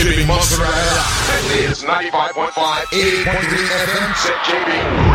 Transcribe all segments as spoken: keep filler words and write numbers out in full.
Giving Montserrat. This is ninety-five point five, eighty-eight point three F M, Z J B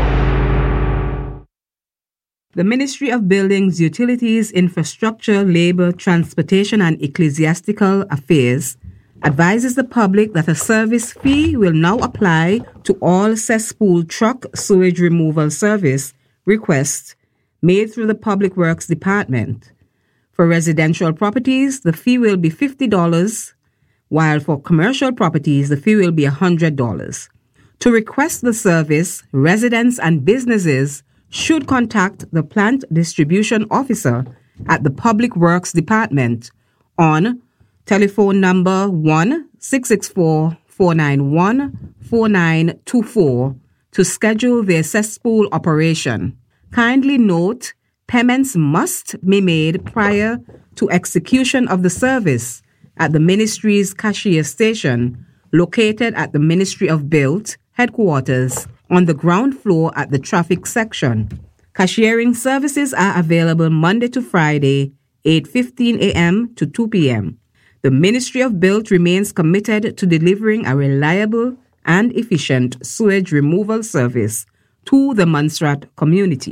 Radio. The Ministry of Buildings, Utilities, Infrastructure, Labour, Transportation and Ecclesiastical Affairs advises the public that a service fee will now apply to all cesspool truck sewage removal service requests made through the Public Works Department. For residential properties, the fee will be fifty dollars, while for commercial properties, the fee will be one hundred dollars. To request the service, residents and businesses should contact the Plant Distribution Officer at the Public Works Department on telephone number one six six four, four nine one, four nine two four to schedule their cesspool operation. Kindly note, payments must be made prior to execution of the service at the Ministry's cashier station, located at the Ministry of Build headquarters on the ground floor at the traffic section. Cashiering services are available Monday to Friday, eight fifteen a.m. to two p.m. The Ministry of Build remains committed to delivering a reliable and efficient sewage removal service to the Montserrat community.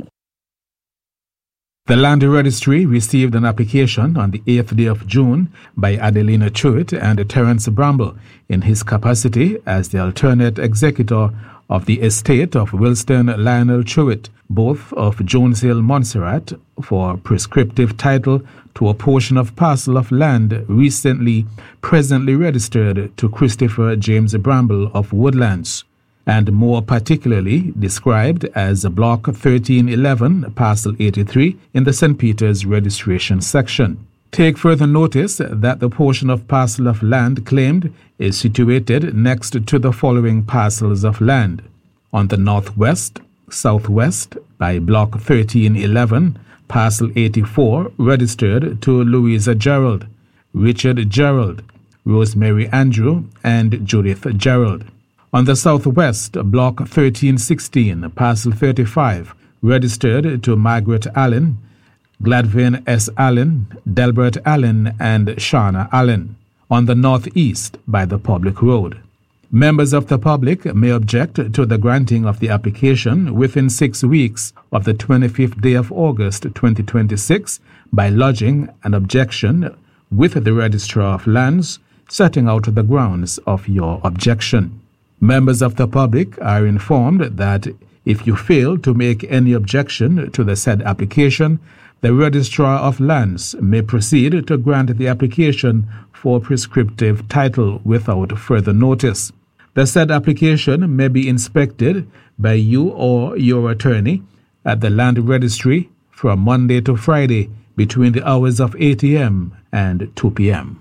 The Land Registry received an application on the eighth day of June by Adelina Truitt and Terence Bramble in his capacity as the alternate executor of the estate of Wilston Lionel Truitt, both of Jones Hill, Montserrat, for prescriptive title to a portion of parcel of land recently presently registered to Christopher James Bramble of Woodlands, and more particularly described as Block thirteen eleven, Parcel eighty-three in the Saint Peter's registration section. Take further notice that the portion of parcel of land claimed is situated next to the following parcels of land: on the northwest, southwest by Block thirteen eleven, Parcel eighty-four, registered to Louisa Gerald, Richard Gerald, Rosemary Andrew, and Judith Gerald. On the southwest, Block thirteen sixteen, Parcel thirty-five, registered to Margaret Allen, Gladwin S. Allen, Delbert Allen, and Shauna Allen. On the northeast, by the public road. Members of the public may object to the granting of the application within six weeks of the twenty-fifth day of August twenty twenty-six by lodging an objection with the Registrar of Lands, setting out the grounds of your objection. Members of the public are informed that if you fail to make any objection to the said application, the Registrar of Lands may proceed to grant the application for prescriptive title without further notice. The said application may be inspected by you or your attorney at the Land Registry from Monday to Friday between the hours of eight a.m. and two p.m.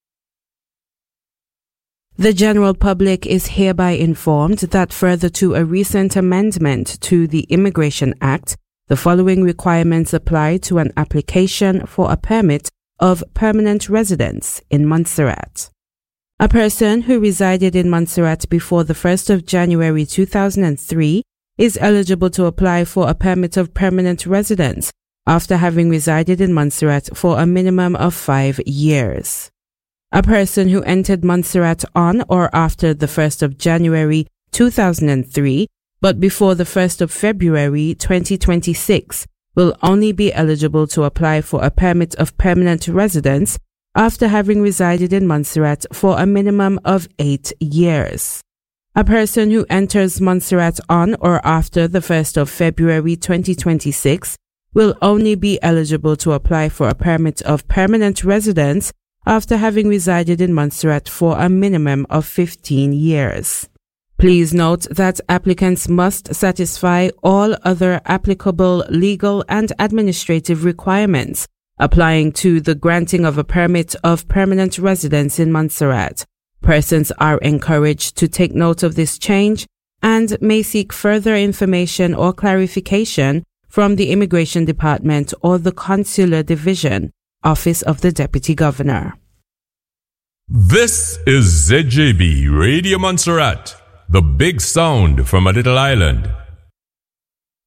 The general public is hereby informed that further to a recent amendment to the Immigration Act, the following requirements apply to an application for a permit of permanent residence in Montserrat. A person who resided in Montserrat before the first of January two thousand three is eligible to apply for a permit of permanent residence after having resided in Montserrat for a minimum of five years. A person who entered Montserrat on or after the first of January two thousand three but before the first of February twenty twenty-six will only be eligible to apply for a permit of permanent residence after having resided in Montserrat for a minimum of eight years. A person who enters Montserrat on or after the first of February twenty twenty-six will only be eligible to apply for a permit of permanent residence after having resided in Montserrat for a minimum of fifteen years. Please note that applicants must satisfy all other applicable legal and administrative requirements applying to the granting of a permit of permanent residence in Montserrat. Persons are encouraged to take note of this change and may seek further information or clarification from the Immigration Department or the Consular Division, Office of the Deputy Governor. This is Z J B Radio Montserrat, the big sound from a little island.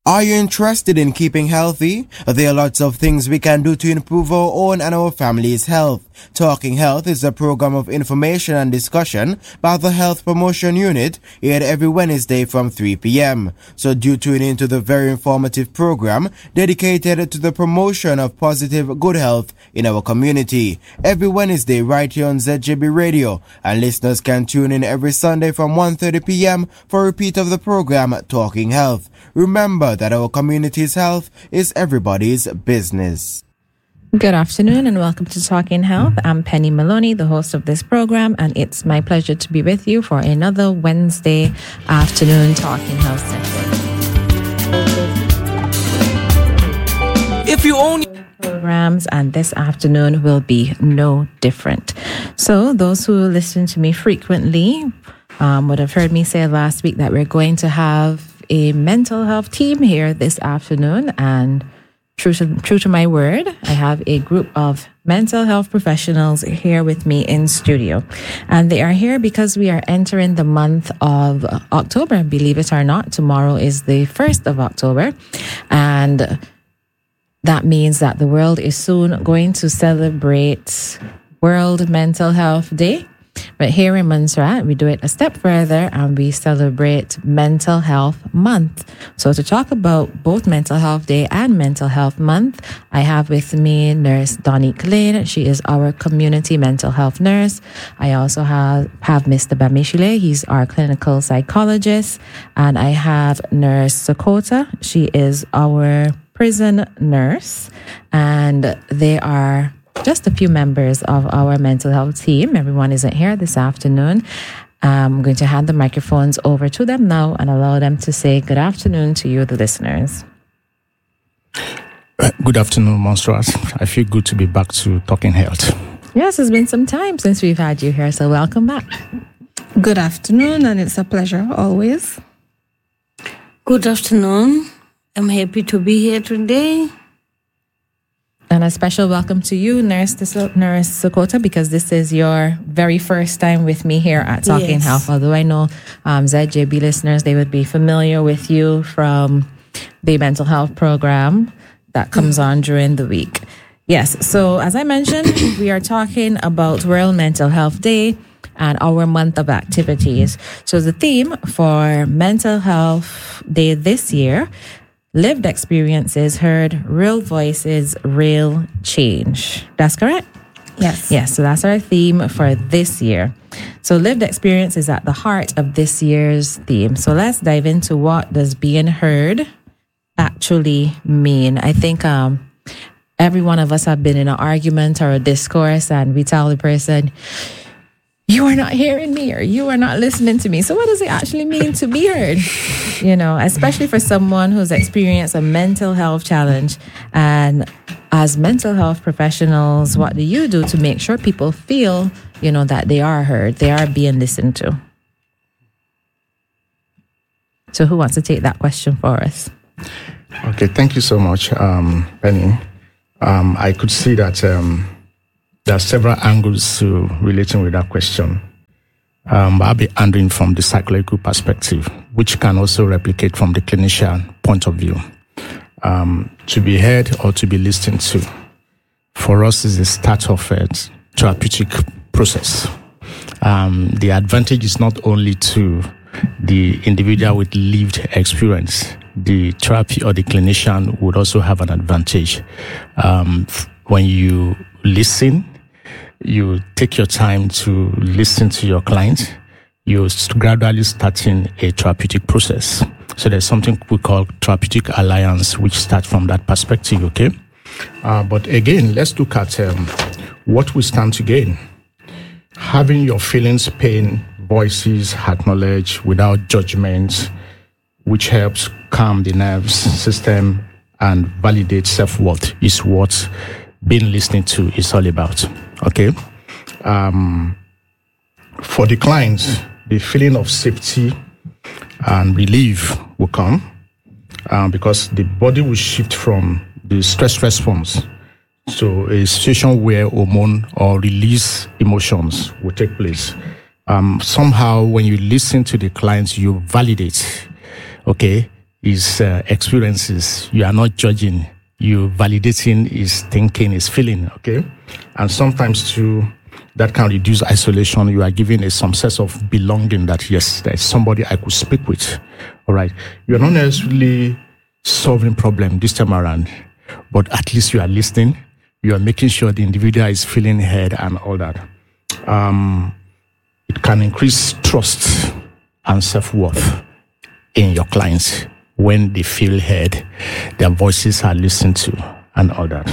Are you interested in keeping healthy? There are lots of things we can do to improve our own and our family's health. Talking Health is a program of information and discussion by the Health Promotion Unit, aired every Wednesday from three p.m. So do tune into the very informative program dedicated to the promotion of positive good health in our community. Every Wednesday right here on Z J B Radio, and listeners can tune in every Sunday from one thirty p.m. for a repeat of the program Talking Health. Remember that our community's health is everybody's business. Good afternoon and welcome to Talking Health. I'm Penny Maloney, the host of this program, and it's my pleasure to be with you for another Wednesday afternoon Talking Health session. If you own programs, and this afternoon will be no different. So those who listen to me frequently um, would have heard me say last week that we're going to have a mental health team here this afternoon, and true to, true to my word, I have a group of mental health professionals here with me in studio, and they are here because we are entering the month of October. Believe it or not, tomorrow is the first of October, and that means that the world is soon going to celebrate World Mental Health Day. But here in Montserrat, we do it a step further and we celebrate Mental Health Month. So to talk about both Mental Health Day and Mental Health Month, I have with me Nurse Donique Lane. She is our community mental health nurse. I also have, have Mister Bamishile. He's our clinical psychologist. And I have Nurse Sakota. She is our prison nurse. And they are just a few members of our mental health team. Everyone isn't here this afternoon. I'm going to hand the microphones over to them now and allow them to say good afternoon to you, the listeners. Good afternoon, Montserrat. I feel good to be back to Talking Health. Yes, it's been some time since we've had you here, so welcome back. Good afternoon, and it's a pleasure always. Good afternoon. I'm happy to be here today. And a special welcome to you, Nurse Nurse Sakota, because this is your very first time with me here at Talking yes. Health. Although I know um, Z J B listeners, they would be familiar with you from the mental health program that comes on during the week. Yes, so as I mentioned, we are talking about World Mental Health Day and our month of activities. So the theme for Mental Health Day this year: lived experiences heard, real voices, real change. That's correct? Yes. Yes, so that's our theme for this year. So lived experience is at the heart of this year's theme. So let's dive into what does being heard actually mean. I think um, every one of us have been in an argument or a discourse, and we tell the person, you are not hearing me, or you are not listening to me. So what does it actually mean to be heard? You know, especially for someone who's experienced a mental health challenge. And as mental health professionals, what do you do to make sure people feel, you know, that they are heard, they are being listened to? So who wants to take that question for us? Okay, thank you so much, um, Penny. Um, I could see that um, there are several angles to relating with that question. Um, I'll be handling from the psychological perspective, which can also replicate from the clinician point of view. Um, to be heard or to be listened to, for us, is the start of a therapeutic process. Um, the advantage is not only to the individual with lived experience. The therapy or the clinician would also have an advantage. Um, when you listen, you take your time to listen to your client, you're gradually starting a therapeutic process. So there's something we call therapeutic alliance, which starts from that perspective, okay? Uh, but again, let's look at um, what we stand to gain. Having your feelings, pain, voices acknowledged without judgment, which helps calm the nervous system and validate self-worth, is what being listened to is all about, okay? Um, for the clients, the feeling of safety and relief will come um, because the body will shift from the stress response to a situation where hormone or release emotions will take place. Um, somehow, when you listen to the clients, you validate, okay, his uh, experiences. You are not judging. You validating his thinking, his feeling, okay? And sometimes too, that can reduce isolation. You are giving a some sense of belonging that, yes, there's somebody I could speak with, all right? You're not necessarily solving problem this time around, but at least you are listening. You are making sure the individual is feeling heard and all that. Um, it can increase trust and self-worth in your clients when they feel heard, their voices are listened to, and all that.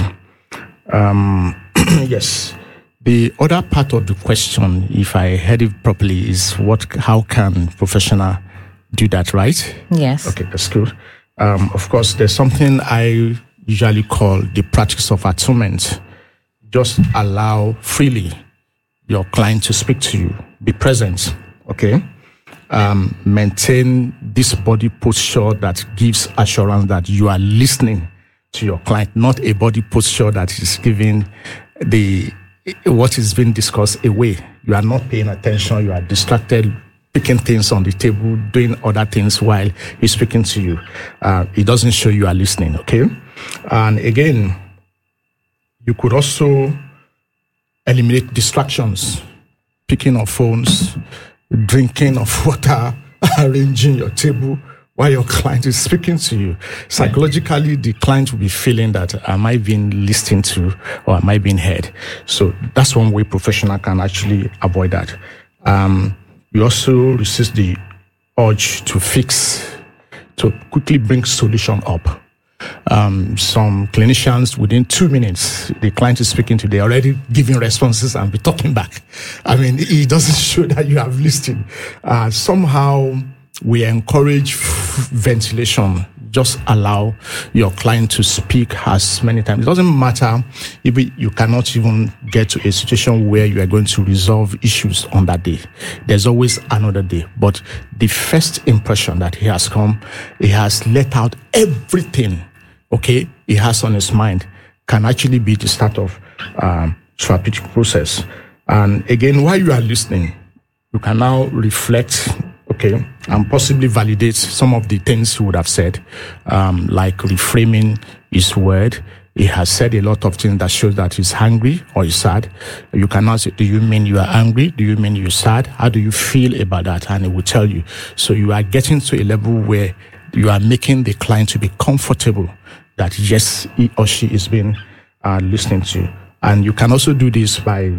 Um, yes. The other part of the question, if I heard it properly, is what? How can professional do that, right? Yes. Okay, that's good. Um, of course, there's something I usually call the practice of attunement. Just allow freely your client to speak to you. Be present, okay? Um, maintain this body posture that gives assurance that you are listening to your client, not a body posture that is giving the what is being discussed away. You are not paying attention. You are distracted, picking things on the table, doing other things while he's speaking to you. Uh, it doesn't show you are listening, okay? And again, you could also eliminate distractions, picking of phones, drinking of water, arranging your table while your client is speaking to you. Psychologically, the client will be feeling that, am I being listened to or am I being heard? So that's one way professional can actually avoid that. Um, you also resist the urge to fix, to quickly bring solution up. Um, some clinicians, within two minutes, the client is speaking to, they're already giving responses and be talking back. I mean, it doesn't show that you have listened. Uh, somehow, we encourage f- ventilation. Just allow your client to speak as many times. It doesn't matter if you cannot even get to a situation where you are going to resolve issues on that day. There's always another day. But the first impression that he has come, he has let out everything, okay, he has on his mind, can actually be the start of um, therapeutic process. And again, while you are listening, you can now reflect, okay, and possibly validate some of the things he would have said, um, like reframing his word. He has said a lot of things that shows that he's angry or he's sad. You can ask, do you mean you are angry? Do you mean you're sad? How do you feel about that? And it will tell you. So you are getting to a level where you are making the client to be comfortable that, yes, he or she is being uh, listening to. And you can also do this by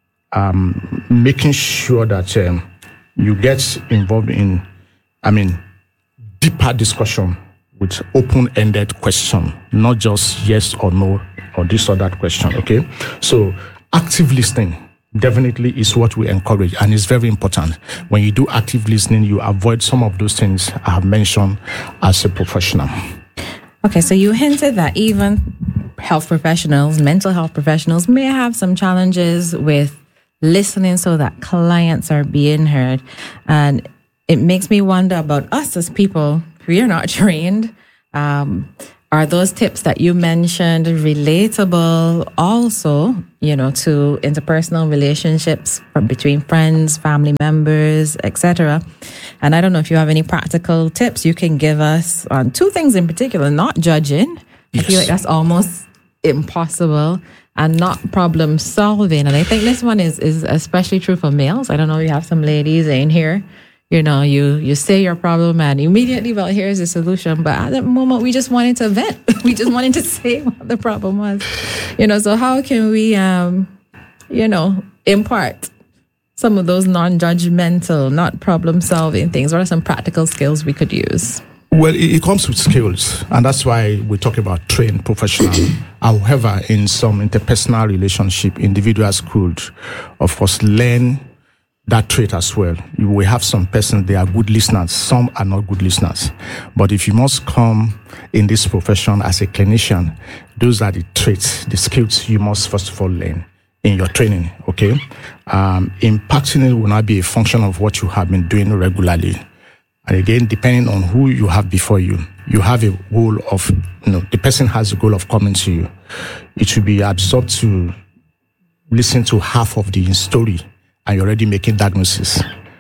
um, making sure that um, you get involved in, I mean, deeper discussion with open-ended question, not just yes or no or this or that question, okay? So active listening definitely is what we encourage, and it's very important. When you do active listening, you avoid some of those things I have mentioned as a professional. Okay, so you hinted that even health professionals, mental health professionals may have some challenges with listening so that clients are being heard. And it makes me wonder about us as people. We are not trained. Um, are those tips that you mentioned relatable also, you know, to interpersonal relationships from between friends, family members, et cetera? And I don't know if you have any practical tips you can give us on two things in particular: not judging. Yes. I feel like that's almost impossible, and not problem solving. And I think this one is is especially true for males. I don't know if you have some ladies in here. You know, you you say your problem and immediately, well, here's the solution. But at that moment, we just wanted to vent. We just wanted to say what the problem was. You know, so how can we, um, you know, impart some of those non-judgmental, not problem-solving things? What are some practical skills we could use? Well, it, it comes with skills, and that's why we talk about trained professional. However, in some interpersonal relationship, individuals could, of course, learn that trait as well. We have some persons, they are good listeners. Some are not good listeners. But if you must come in this profession as a clinician, those are the traits, the skills you must first of all learn in your training, okay? Um, impacting it will not be a function of what you have been doing regularly. And again, depending on who you have before you, you have a goal of, you know, the person has a goal of coming to you. It should be absorbed to listen to half of the story, and you're already making diagnosis.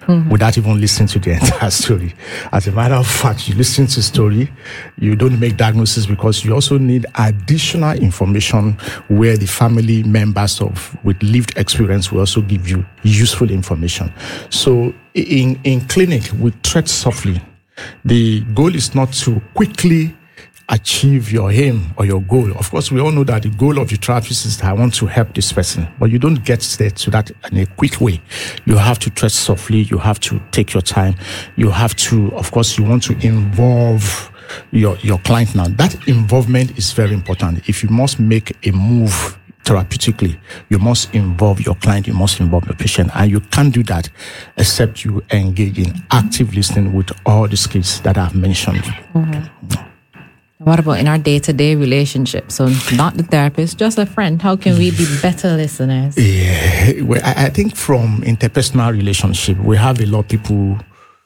mm-hmm. without even listening to the entire story. As a matter of fact, you listen to the story, you don't make diagnosis because you also need additional information where the family members of with lived experience will also give you useful information. So in, in clinic, we tread softly. The goal is not to quickly achieve your aim or your goal. Of course, we all know that the goal of the therapist is that I want to help this person, but you don't get there to that in a quick way. You have to tread softly. You have to take your time. You have to, of course, you want to involve your, your client now. That involvement is very important. If you must make a move therapeutically, you must involve your client, you must involve the patient, and you can't do that except you engage in active listening with all the skills that I've mentioned. Mm-hmm. What about in our day-to-day relationship? So not the therapist, just a friend. How can we be better listeners? Yeah, well, I, I think from interpersonal relationship, we have a lot of people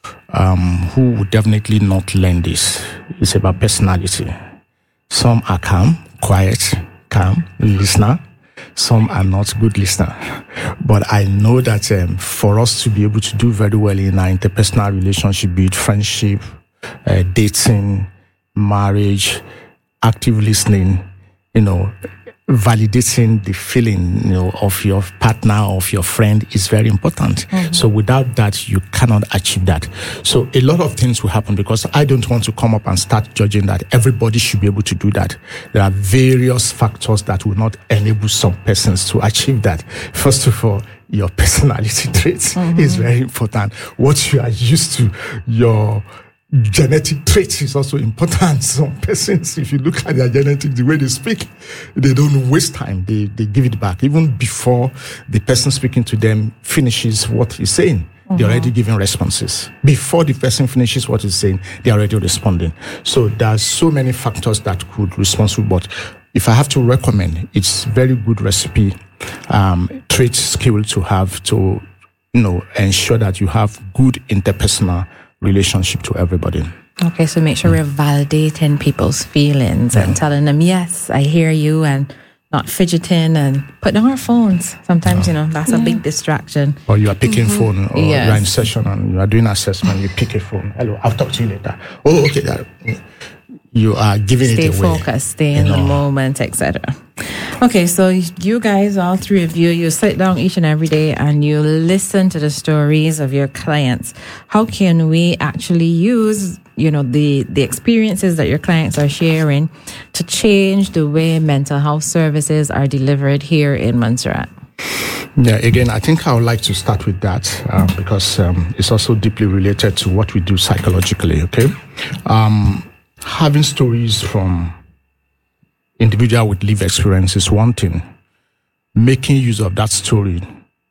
um, who would definitely not learn this. It's about personality. Some are calm, quiet, calm, listener. Some are not good listener. But I know that um, for us to be able to do very well in our interpersonal relationship, be it friendship, uh, dating, marriage, active listening, you know, validating the feeling, you know, of your partner, of your friend is very important. Mm-hmm. So without that, you cannot achieve that. So a lot of things will happen because I don't want to come up and start judging that everybody should be able to do that. There are various factors that will not enable some persons to achieve that. First of all, your personality traits mm-hmm. is very important. What you are used to, your genetic traits is also important. Some persons, if you look at their genetics, the way they speak, they don't waste time. They they give it back. Even before the person speaking to them finishes what he's saying, mm-hmm. they're already giving responses. Before the person finishes what he's saying, they're already responding. So there are so many factors that could respond to, but if I have to recommend, it's very good recipe, um, trait skill to have to, you know, ensure that you have good interpersonal relationship to everybody. Okay, so make sure we're validating people's feelings yeah. and telling them, yes, I hear you, and not fidgeting and put down our phones. Sometimes, no. you know, that's yeah. a big distraction. Or you are picking mm-hmm. phone, or yes. you're in session and you are doing assessment, you pick a phone. Hello, I'll talk to you later. Oh, okay. That, you are giving stay it away. Stay focused, stay in know. the moment, et cetera. Okay, so you guys, all three of you, you sit down each and every day and you listen to the stories of your clients. How can we actually use, you know, the, the experiences that your clients are sharing to change the way mental health services are delivered here in Montserrat? Yeah, again, I think I would like to start with that uh, because um, it's also deeply related to what we do psychologically, okay? Um, having stories from individual with lived experience is one thing. Making use of that story,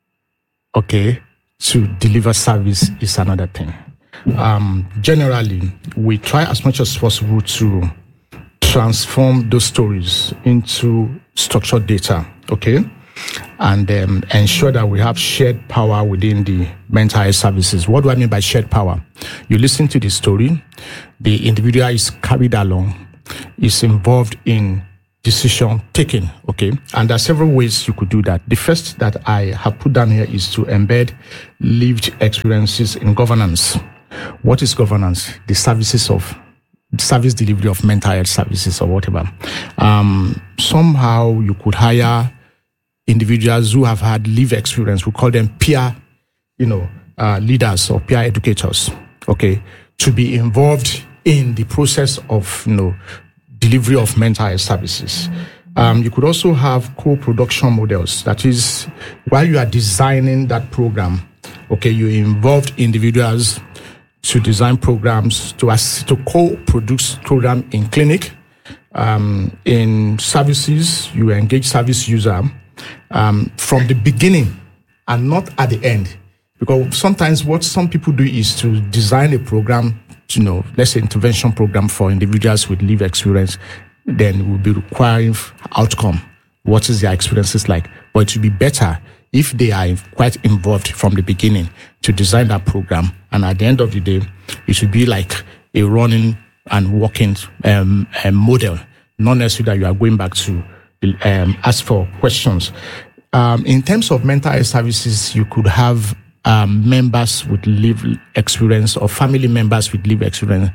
okay, to deliver service is another thing. Um, generally, we try as much as possible to transform those stories into structured data, okay, and um, ensure that we have shared power within the mental health services. What do I mean by shared power? You listen to the story, the individual is carried along, is involved in decision taking, okay? And there are several ways you could do that. The first that I have put down here is to embed lived experiences in governance. What is governance? The services of service delivery of mental health services or whatever. Um, somehow you could hire individuals who have had lived experience. We call them peer, you know, uh, leaders or peer educators, okay, to be involved in the process of, you know, delivery of mental health services. Um, you could also have co-production models. That is, while you are designing that program, okay, you involved individuals to design programs, to ass- to co-produce program in clinic, um, in services. You engage service user um, from the beginning and not at the end, because sometimes what some people do is to design a program, you know, let's say intervention program for individuals with lived experience, then we'll be requiring outcome. What is their experiences like? But it would be better if they are quite involved from the beginning to design that program. And at the end of the day, it should be like a running and walking um, a model, not necessarily that you are going back to um, ask for questions. Um, in terms of mental health services, you could have um, members with lived experience or family members with lived experience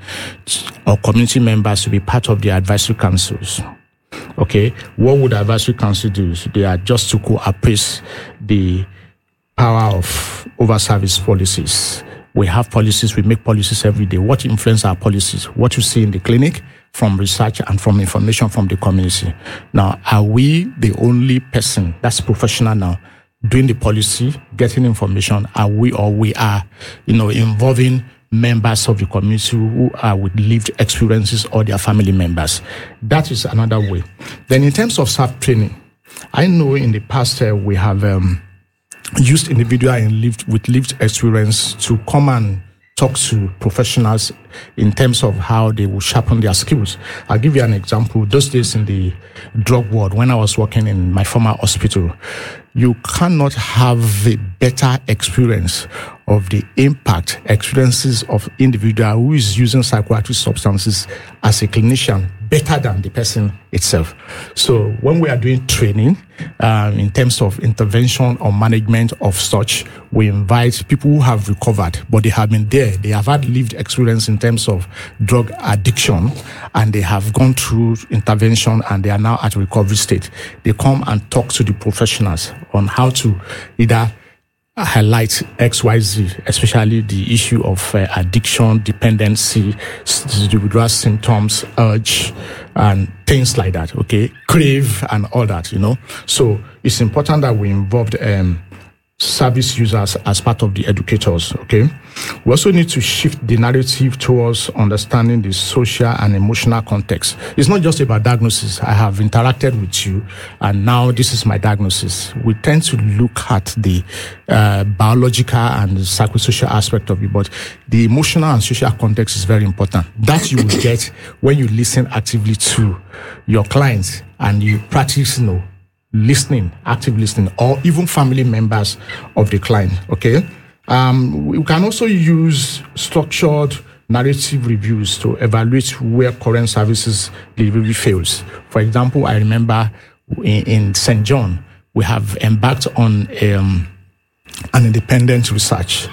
or community members to be part of the advisory councils. Okay, what would the advisory council do? They are just to co-appraise the power of over-service policies. We have policies, we make policies every day. What influence our policies? What you see in the clinic, from research and from information from the community. Now, are we the only person that's professional now doing the policy, getting information? Are we or we are, you know, involving members of the community who are with lived experiences or their family members? That is another way. Then in terms of staff training, I know in the past uh, we have um, used individual in lived with lived experience to come and talk to professionals in terms of how they will sharpen their skills. I'll give you an example. Those days in the drug world, when I was working in my former hospital, you cannot have a better experience of the impact experiences of individual who is using psychoactive substances as a clinician better than the person itself. So when we are doing training um, in terms of intervention or management of such, we invite people who have recovered, but they have been there. They have had lived experience in terms of drug addiction, and they have gone through intervention and they are now at recovery state. They come and talk to the professionals on how to either highlight X Y Z, especially the issue of uh, addiction, dependency, withdrawal symptoms, urge, and things like that, okay? Crave and all that, you know? So it's important that we involved um, service users as part of the educators, okay? We also need to shift the narrative towards understanding the social and emotional context. It's not just about diagnosis. I have interacted with you, and now this is my diagnosis. We tend to look at the uh, biological and psychosocial aspect of it, but the emotional and social context is very important. That you will get when you listen actively to your clients and you practice, you know, listening, active listening, or even family members of the client, okay? Um, we can also use structured narrative reviews to evaluate where current services delivery fails. For example, I remember in, in Saint John, we have embarked on um, an independent research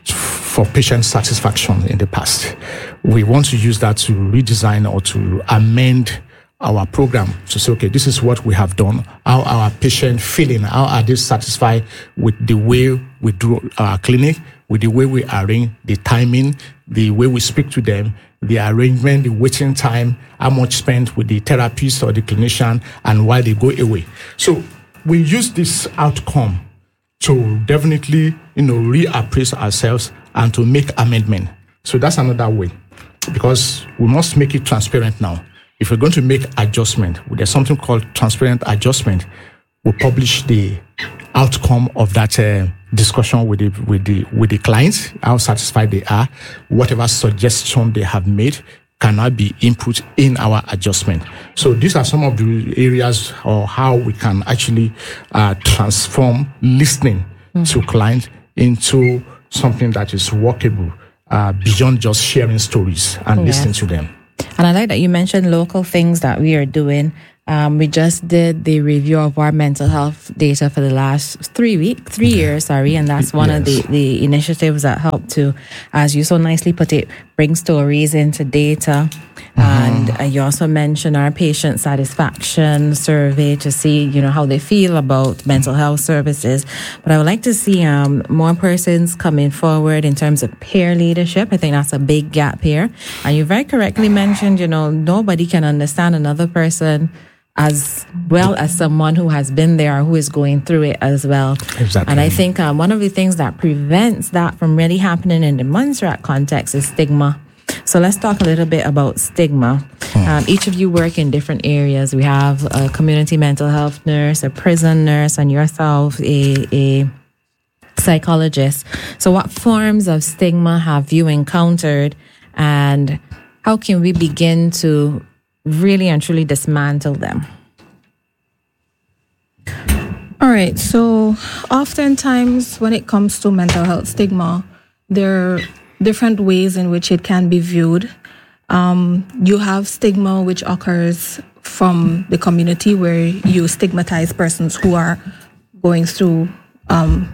for patient satisfaction in the past. We want to use that to redesign or to amend our program to say, okay, this is what we have done. How are our patients feeling? How are they satisfied with the way we do our clinic, with the way we arrange the timing, the way we speak to them, the arrangement, the waiting time, how much spent with the therapist or the clinician, and why they go away. So we use this outcome to definitely, you know, reappraise ourselves and to make amendment. So that's another way, because we must make it transparent now. If we're going to make adjustment, there's something called transparent adjustment. We'll publish the outcome of that uh, discussion with the with the with the clients, how satisfied they are, whatever suggestion they have made can now be input in our adjustment. So these are some of the areas or how we can actually uh, transform listening mm-hmm. to clients into something that is workable uh, beyond just sharing stories and yes. listening to them. And I like that you mentioned local things that we are doing. Um, we just did the review of our mental health data for the last three weeks, three okay. years, sorry. And that's one yes. of the, the initiatives that help to, as you so nicely put it, bring stories into data. Mm-hmm. And uh, you also mentioned our patient satisfaction survey to see, you know, how they feel about mental health services. But I would like to see um, more persons coming forward in terms of peer leadership. I think that's a big gap here. And you very correctly mentioned, you know, nobody can understand another person as well as someone who has been there or who is going through it as well. Exactly. And I think um, one of the things that prevents that from really happening in the Montserrat context is stigma. So let's talk a little bit about stigma. Hmm. Um, each of you work in different areas. We have a community mental health nurse, a prison nurse, and yourself, a, a psychologist. So what forms of stigma have you encountered, and how can we begin to really and truly dismantle them? All right. So oftentimes when it comes to mental health stigma, there are different ways in which it can be viewed. Um, you have stigma which occurs from the community, where you stigmatize persons who are going through um,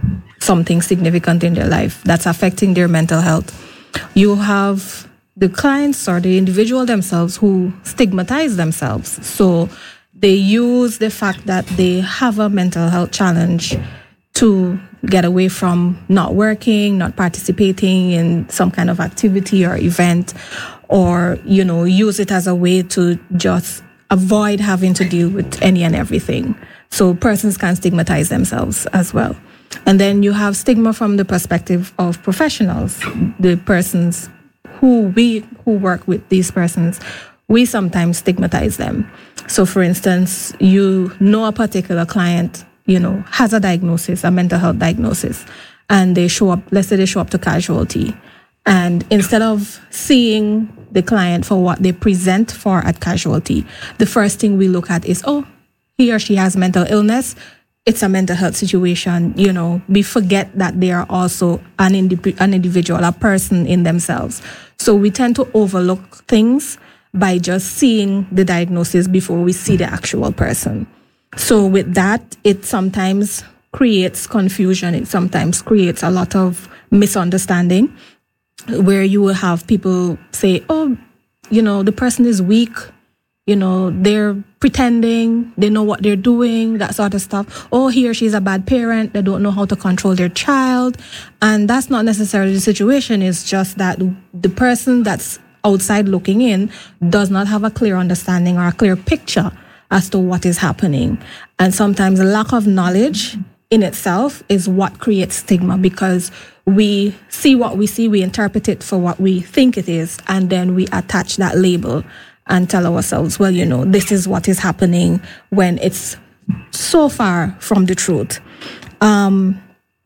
something significant in their life that's affecting their mental health. You have the clients or the individual themselves who stigmatize themselves. So they use the fact that they have a mental health challenge to get away from not working, not participating in some kind of activity or event, or, you know, use it as a way to just avoid having to deal with any and everything. So persons can stigmatize themselves as well. And then you have stigma from the perspective of professionals, the persons who we who work with these persons, we sometimes stigmatize them. So for instance, you know a particular client, you know, has a diagnosis, a mental health diagnosis, and they show up, let's say they show up to casualty. And instead of seeing the client for what they present for at casualty, the first thing we look at is, oh, he or she has mental illness. It's a mental health situation. You know, we forget that they are also an, indi- an individual, a person in themselves. So we tend to overlook things by just seeing the diagnosis before we see the actual person. So with that, it sometimes creates confusion. It sometimes creates a lot of misunderstanding, where you will have people say, oh, you know, the person is weak. You know, they're pretending, they know what they're doing, that sort of stuff. Oh, he or she's a bad parent, they don't know how to control their child. And that's not necessarily the situation. It's just that the person that's outside looking in does not have a clear understanding or a clear picture as to what is happening. And sometimes a lack of knowledge in itself is what creates stigma, because we see what we see, we interpret it for what we think it is, and then we attach that label and tell ourselves, well, you know, this is what is happening, when it's so far from the truth. Um,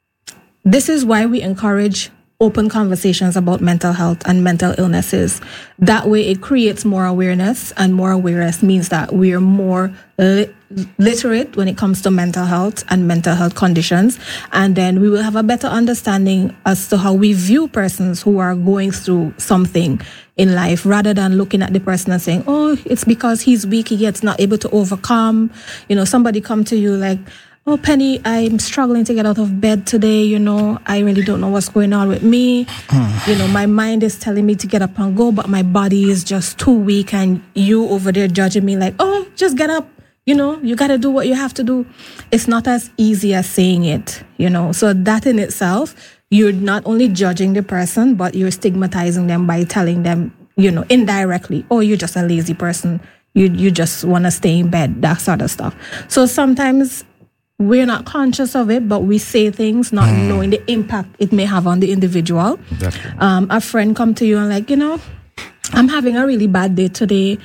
this is why we encourage open conversations about mental health and mental illnesses. That way it creates more awareness, and more awareness means that we're more li- literate when it comes to mental health and mental health conditions. And then we will have a better understanding as to how we view persons who are going through something in life, rather than looking at the person and saying, oh, it's because he's weak, he gets not able to overcome. You know, somebody come to you like, oh, Penny, I'm struggling to get out of bed today. You know, I really don't know what's going on with me. You know, my mind is telling me to get up and go, but my body is just too weak. And you over there judging me like, oh, just get up. You know, you got to do what you have to do. It's not as easy as saying it, you know. So that in itself, you're not only judging the person, but you're stigmatizing them by telling them, you know, indirectly, oh, you're just a lazy person. You, you just want to stay in bed, that sort of stuff. So sometimes we're not conscious of it, but we say things not mm. knowing the impact it may have on the individual. Um, a friend come to you and like, you know, I'm having a really bad day today.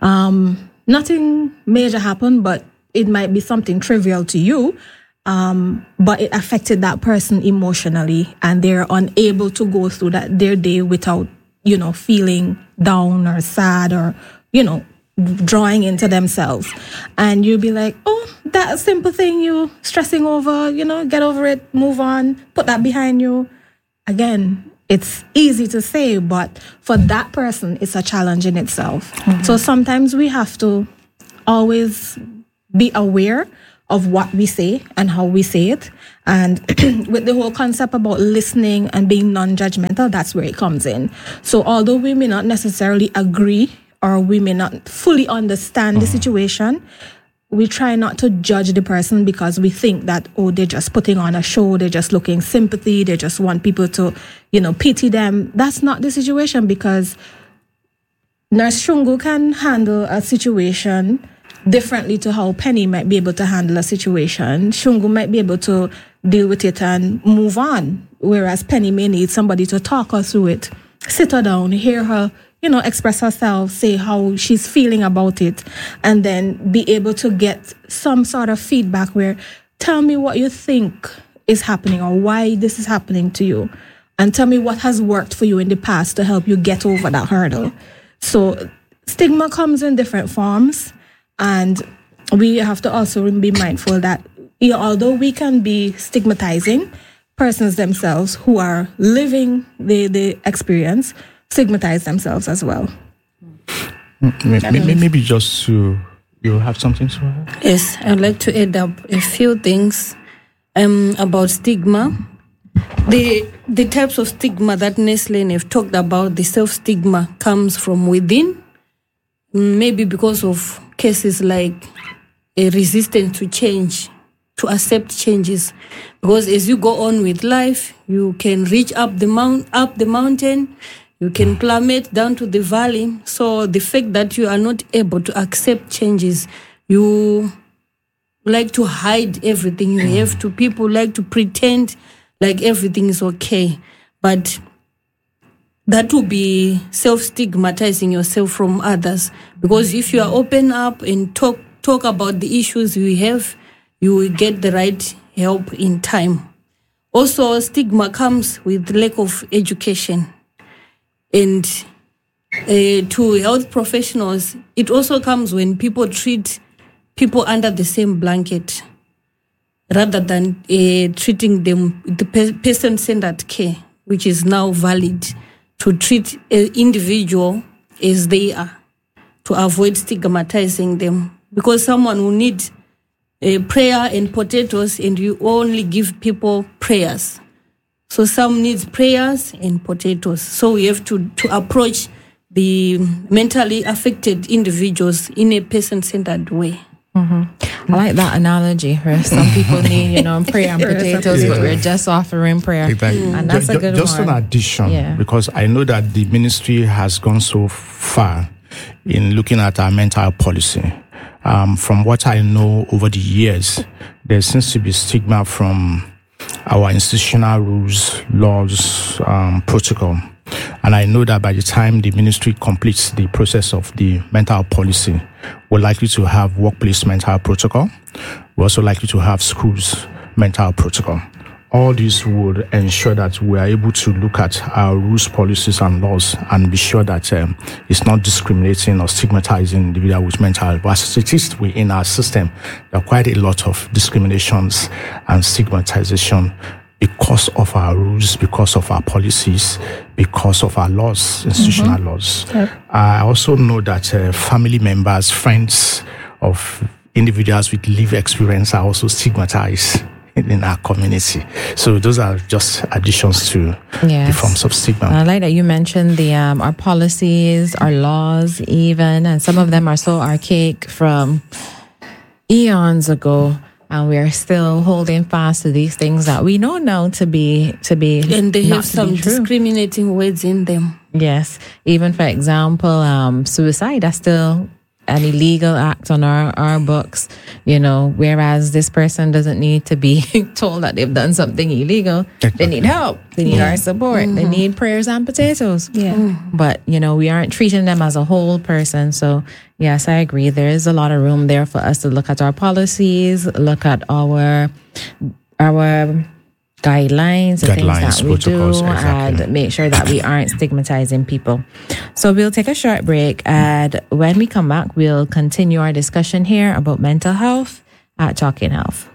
Um, nothing major happened, but it might be something trivial to you. Um, but it affected that person emotionally, and they're unable to go through that their day without, you know, feeling down or sad or, you know, drawing into themselves. And you'll be like, oh, that simple thing you stressing over, you know, get over it, move on, put that behind you. Again, it's easy to say, but for that person, it's a challenge in itself. Mm-hmm. So sometimes we have to always be aware of what we say and how we say it. And with the whole concept about listening and being non-judgmental, that's where it comes in. So although we may not necessarily agree or we may not fully understand the situation, we try not to judge the person because we think that, oh, they're just putting on a show, they're just looking sympathy, they just want people to, you know, pity them. That's not the situation, because Nurse Shungu can handle a situation differently to how Penny might be able to handle a situation. Shungu might be able to deal with it and move on, whereas Penny may need somebody to talk her through it, sit her down, hear her, you know, express herself, say how she's feeling about it, and then be able to get some sort of feedback where, tell me what you think is happening or why this is happening to you, and tell me what has worked for you in the past to help you get over that hurdle. So stigma comes in different forms. And we have to also be mindful that, you know, although we can be stigmatizing, persons themselves who are living the, the experience stigmatize themselves as well. Maybe, maybe just to, you have something to add? Yes, I'd like to add up a few things um, about stigma. the the types of stigma that Nestle have talked about, the self-stigma comes from within, maybe because of cases like a resistance to change, to accept changes. Because as you go on with life, you can reach up the mount, up the mountain, you can plummet down to the valley. So the fact that you are not able to accept changes, you like to hide everything you have to. People like to pretend like everything is okay. But that will be self-stigmatizing yourself from others. Because if you are open up and talk talk about the issues you have, you will get the right help in time. Also, stigma comes with lack of education. And uh, to health professionals, it also comes when people treat people under the same blanket rather than uh, treating them with the person-centered care, which is now valid, to treat an individual as they are, to avoid stigmatizing them. Because someone will need a prayer and potatoes, and you only give people prayers. So some needs prayers and potatoes. So we have to, to approach the mentally affected individuals in a person-centered way. Mm-hmm. I like that analogy where some people need, you know, prayer and potatoes, but we're just offering prayer. Exactly. And that's just, a good just one. Just an addition, yeah. because I know that the ministry has gone so far in looking at our mental health policy. Um, from what I know over the years, there seems to be stigma from our institutional rules, laws, um, protocol. And I know that by the time the ministry completes the process of the mental health policy, we're likely to have workplace mental health protocol. We're also likely to have schools mental health protocol. All this would ensure that we are able to look at our rules, policies, and laws and be sure that um, it's not discriminating or stigmatizing individuals with mental health. But as it is within our system, there are quite a lot of discriminations and stigmatization because of our rules, because of our policies, because of our laws, institutional mm-hmm. laws. Yep. I also know that uh, family members, friends of individuals with lived experience are also stigmatized in our community. So those are just additions to yes. the forms of stigma. I like that you mentioned the um, our policies, our laws even, and some of them are so archaic from eons ago. And we are still holding fast to these things that we know now to be to be and they not have some discriminating words in them. Yes, even for example, um, suicide is still an illegal act on our, our books, you know, whereas this person doesn't need to be told that they've done something illegal. They need help. They need yeah. our support. Mm-hmm. They need prayers and potatoes. Yeah. Mm-hmm. But, you know, we aren't treating them as a whole person. So, yes, I agree. There is a lot of room there for us to look at our policies, look at our our guidelines, the guidelines, things that we do, exactly. and make sure that we aren't stigmatizing people. So we'll take a short break, and when we come back, we'll continue our discussion here about mental health at Talking Health.